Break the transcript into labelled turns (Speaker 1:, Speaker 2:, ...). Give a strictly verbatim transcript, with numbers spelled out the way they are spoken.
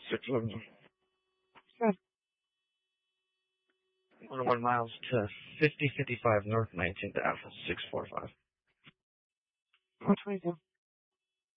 Speaker 1: six eleven.
Speaker 2: Good.
Speaker 1: one oh one miles to fifty fifty-five North nineteenth Ave, six four five.
Speaker 2: one twenty-two.